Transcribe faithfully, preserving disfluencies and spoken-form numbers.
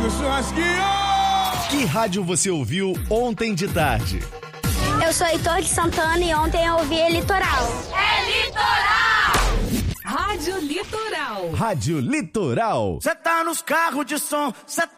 o churrasquinho! Que rádio você ouviu ontem de tarde? Eu sou Heitor de Santana e ontem eu ouvi Litoral. É Litoral! Rádio Litoral. Rádio Litoral. Cê tá nos carros de som, cê tá